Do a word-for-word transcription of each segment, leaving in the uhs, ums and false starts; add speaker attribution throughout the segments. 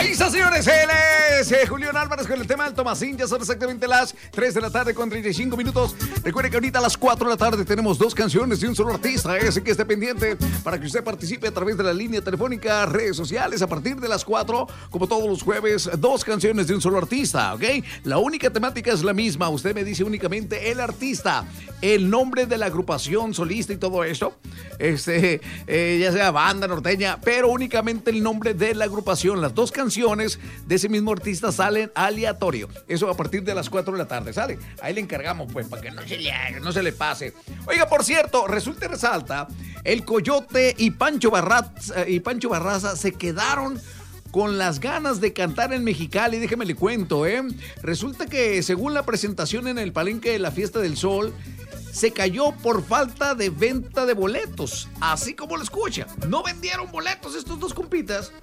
Speaker 1: Ahí está, señores, él es eh, Julián Álvarez con el tema del Tomasín. Ya son exactamente las tres de la tarde con treinta y cinco minutos. Recuerde que ahorita a las cuatro de la tarde tenemos dos canciones de un solo artista, ¿eh? Así que esté pendiente para que usted participe a través de la línea telefónica, redes sociales. A partir de las cuatro, como todos los jueves, dos canciones de un solo artista, ¿ok? La única temática es la misma. Usted me dice únicamente el artista, el nombre de la agrupación, solista y todo esto, este, eh, ya sea banda norteña, pero únicamente el nombre de la agrupación. Las dos canciones de ese mismo artista salen aleatorio. Eso a partir de las cuatro de la tarde, ¿sale? Ahí le encargamos, pues, para que no se le, no se le pase. Oiga, por cierto, resulta y resalta, el Coyote y Pancho Barraza, y Pancho Barraza se quedaron con las ganas de cantar en Mexicali. Déjeme le cuento, ¿eh? Resulta que según la presentación en el Palenque de la Fiesta del Sol, se cayó por falta de venta de boletos. Así como lo escucha. No vendieron boletos estos dos compitas.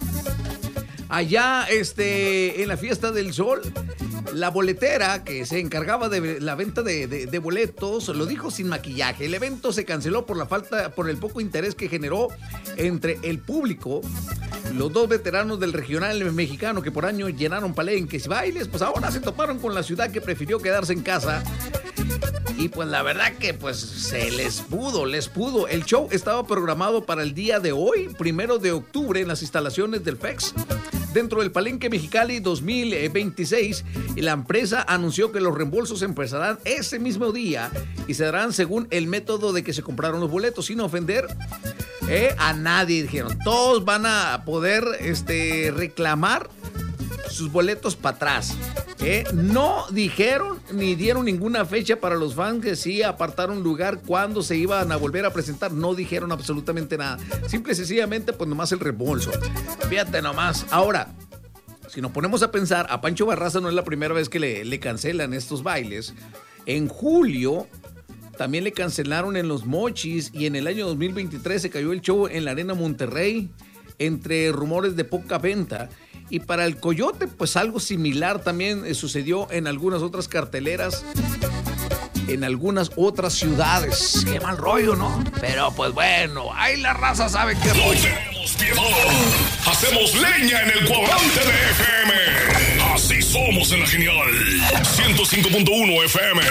Speaker 1: Allá este, en la Fiesta del Sol, la boletera que se encargaba de la venta de, de, de boletos lo dijo sin maquillaje. El evento se canceló por la falta, por el poco interés que generó entre el público. Los dos veteranos del regional mexicano que por años llenaron palenques y bailes, pues ahora se toparon con la ciudad que prefirió quedarse en casa. Y pues la verdad que pues se les pudo, les pudo. El show estaba programado para el día de hoy, primero de octubre, en las instalaciones del F E X, dentro del Palenque Mexicali dos mil veintiséis, y la empresa anunció que los reembolsos empezarán ese mismo día y se darán según el método de que se compraron los boletos, sin ofender eh, a nadie. Dijeron, todos van a poder este, reclamar sus boletos para atrás. Eh, no dijeron ni dieron ninguna fecha para los fans que sí apartaron lugar cuando se iban a volver a presentar. No dijeron absolutamente nada. Simple y sencillamente, pues nomás el reembolso. Fíjate nomás. Ahora, si nos ponemos a pensar, a Pancho Barraza no es la primera vez que le, le cancelan estos bailes. En julio también le cancelaron en Los Mochis, y en el año dos mil veintitrés se cayó el show en la Arena Monterrey entre rumores de poca venta. Y para el Coyote, pues algo similar también eh, sucedió en algunas otras carteleras, en algunas otras ciudades. Qué mal rollo, ¿no? Pero pues bueno, ahí la raza sabe qué rollo.
Speaker 2: ¡Tenemos piedad! ¡Hacemos leña en el cuadrante de F M! ¡Así somos en la genial! ciento cinco punto uno F M.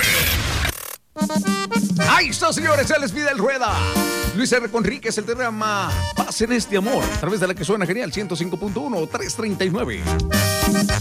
Speaker 1: Ahí está, señores, se les pide el rueda. Luis R. Conríquez, el tema Paz en este amor, a través de la que suena genial, ciento cinco punto uno, trescientos treinta y nueve.